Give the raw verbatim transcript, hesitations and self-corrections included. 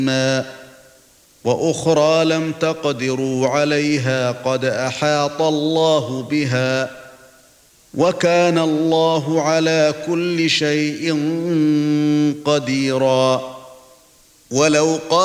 وأخرى لم تقدروا عليها قد أحاط الله بها وكان الله على كل شيء قديرا ولو